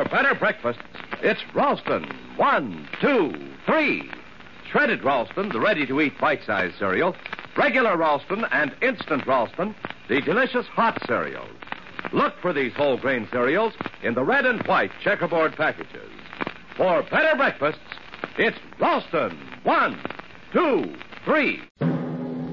better breakfasts, it's Ralston. 1, 2, 3. Shredded Ralston, the ready-to-eat bite-sized cereal. Regular Ralston and instant Ralston, the delicious hot cereals. Look for these whole grain cereals in the red and white checkerboard packages. For better breakfasts, it's Ralston. 1, 2, 3.